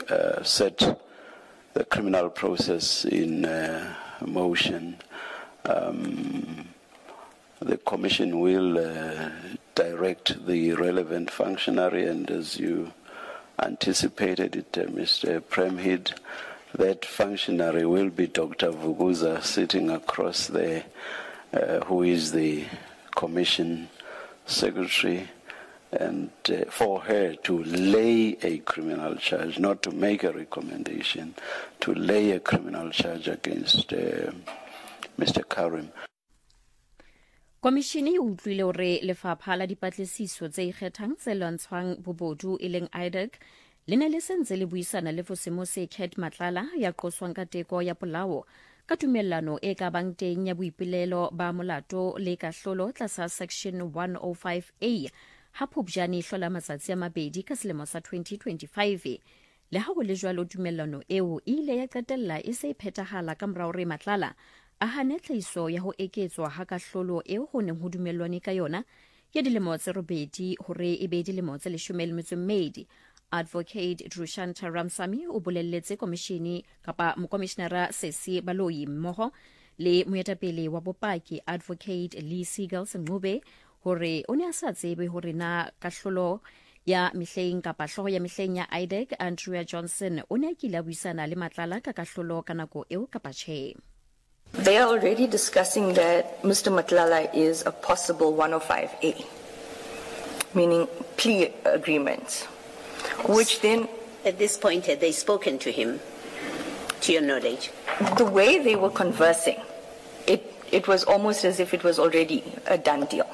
set the criminal process in motion. The Commission will direct the relevant functionary, and as you anticipated it, Mr. Premhid, that functionary will be Dr. Vuguza, sitting across there, who is the Commission Secretary, and for her to lay a criminal charge, not to make a recommendation, to lay a criminal charge against Mr. Karim. Komishene e utlwile hore lefapha la dipatlisiso tse ikgethang tse lwantshwang bobodu e leng IDEC le ne le sentse le buisana le Vusemose Khet Matlala ya qoswang ka teko ya polao ka tumellano e ka bang teng ya boipelelo ba molato le kahlolo tlasa section 105A ha Phupjane hlola matsatsi a mabedi ka selemo sa 2025. Le ha go le jwalo tumellano eo ile ya qetella e se e phethahala ka morao re Matlala a hane tlhaiso ya ho eketswa ha kahlolo eo ho neng ho dumellwane ka yona ya dilemo tse robedi hore e be dilemo tse 12. Advocate Drushanta Ramsamy o bolelletse komishini kapa mokomishenara Sesi Baloyi mmoho le moetapele wa bopaki Advocate Lee Seagal Sengube hore o ne a sa tsebe hore na kahlolo ya mihleng kapa hloho ya mihleng ya IDEC Andrea Johnson o ne a kile a buisana le Matlala ka kahlolo ka nako eo kapa tjhe. They are already discussing that Mr. Matlala is a possible 105A, meaning plea agreement, which then... At this point, had they spoken to him, to your knowledge? The way they were conversing, it was almost as if it was already a done deal.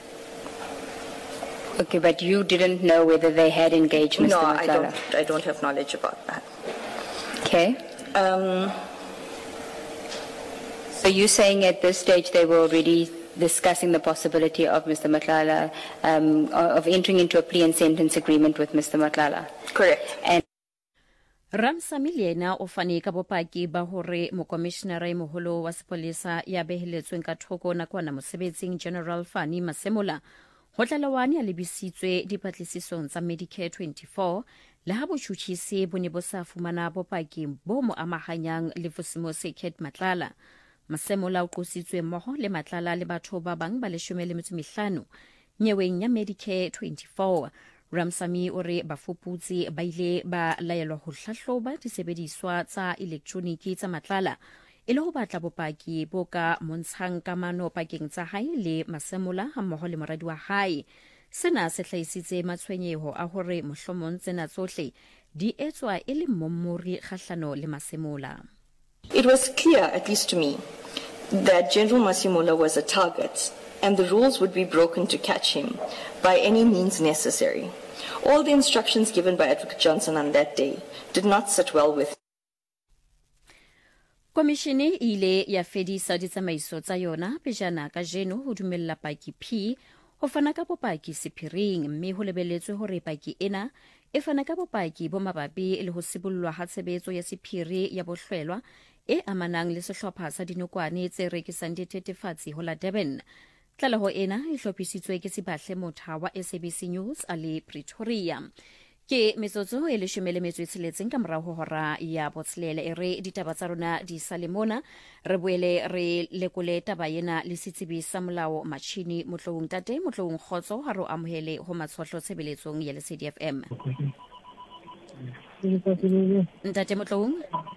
Okay, but you didn't know whether they had engaged Mr. Matlala? No, I don't have knowledge about that. Okay. So you're saying at this stage they were already discussing the possibility of Mr. Matlala, of entering into a plea and sentence agreement with Mr. Matlala? Correct. And Ramsamy le ena o fane ka bopaki ba hore mokomishenara e moholo wa sepolesa ya beheletsweng ka thoko nakwana mosebetsing General Fani Masemola ho tlalawane a lebisitswe dipatlisisong tsa Medicare 24 le ha botjhutjhisi bo ne bo sa fumana bopaki bo mo amahanyang le Vusemose Khet Matlala. Masemola o qositswe mmoho le Matlala le batho ba bang ba 15 nyeweng ya Medicare 24. Ramsamy o re bafuputsi ba ile ba laelwa ho hlahloba disebediswa tsa elektroniki tsa Matlala e le ho batla bopaki bo ka montshang kamano pakeng tsa hae le Masemola hammoho le moradi wa hae. Sena se hlaisitse matshwenyeho a hore mohlomong tsena tsohle di etswa e le mommori kgahlano le Masemola. It was clear, at least to me, that General Masemola was a target and the rules would be broken to catch him by any means necessary. All the instructions given by Advocate Johnson on that day did not sit well with him. Komishene ile ya fedisa ditsamaiso tsa yona pejana ka jeno ho dumella paki P ho fana ka bopaki sephiring mme ho lebelletswe hore paki ena e fana ka bopaki bo mabapi le ho sibollwa ha tshebetso ya sephiri ya bohlwelwa e amanang le sehlopha sa dinokwane tse rekisang dithethefatsi ho la Durban. Tlaleho ena e hlophisitswe ke Sibahle Motha wa SABC News a le Pretoria. Ke metsotso e 16 ka morao ho hora ya botshelele e re ditaba tsa rona di sa le mona re boele re lekole taba ena le setsebi sa molao matjhini Motlong Tate Motlong Kgotso ha ro amohele ho matshohlo tshebeletsong ya Lesedi FM. Ntate Motlong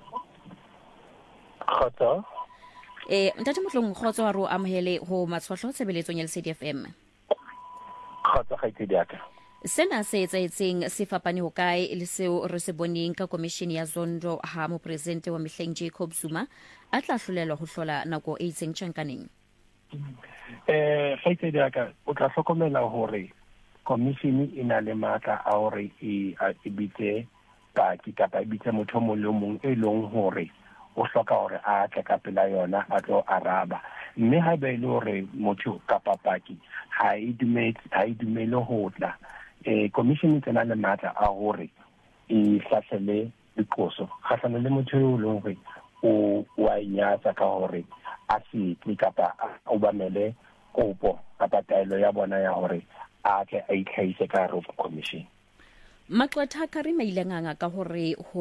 Kgotso. Ntate Motlong Kgotso ha ro amohele ho matshohlo tshebeletsong ya Lesedi FM. Kgotso ga itse diaka. Sena se etsaetseng se fapane ho kae le seo re se boneng ka komishini ya Zondo ha mopresidente wa Mehleng Jacob Zuma a tla hlolelwa ho hlola nako e itseng tjhankaneng. Ga itse diaka o tla hlokomela hore komishini e na le matla a hore e bitse paki kapa e bitse motho mo le mong e leng hore o hloka hore a tle ka pela yona a tlo araba. Mme ha be le hore motho kapa paki ha e dumele ho tla commission tsena le matla a hore e hlahlele dikoso kgahlano le motho yo le hore o wa inyatsa ka hore a se kapa o bamele kopo kapa taelo ya bona ya hore a ke a itlhaise ka ro commission. Maqwetha Karima ile nganga ka hore